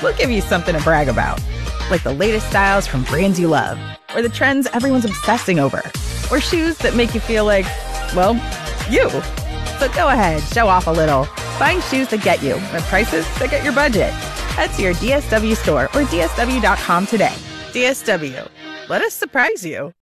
we'll give you something to brag about. Like the latest styles from brands you love, or the trends everyone's obsessing over, or shoes that make you feel like, well, you. So go ahead, show off a little. Find shoes that get you at prices that get your budget. Head to your DSW store or DSW.com today. DSW, let us surprise you.